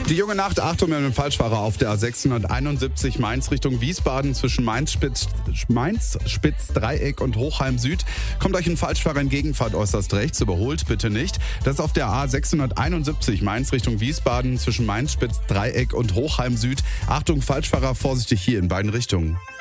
Die junge Nacht, Achtung, wir haben einen Falschfahrer auf der A671 Mainz Richtung Wiesbaden zwischen Mainz-Spitz-Dreieck und Hochheim Süd. Kommt euch ein Falschfahrer entgegen, fahrt äußerst rechts, überholt bitte nicht. Das ist auf der A671 Mainz Richtung Wiesbaden zwischen Mainz-Spitz-Dreieck und Hochheim Süd. Achtung, Falschfahrer, vorsichtig hier in beiden Richtungen.